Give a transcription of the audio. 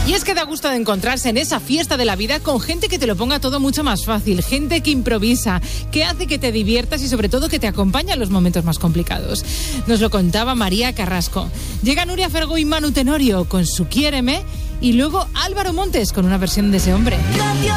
Y es que da gusto de encontrarse en esa fiesta de la vida con gente que te lo ponga todo mucho más fácil, gente que improvisa, que hace que te diviertas y sobre todo que te acompaña en los momentos más complicados. Nos lo contaba María Carrasco. Llega Nuria Fergó y Manu Tenorio con su Quiéreme y luego Álvaro Montes con una versión de ese hombre.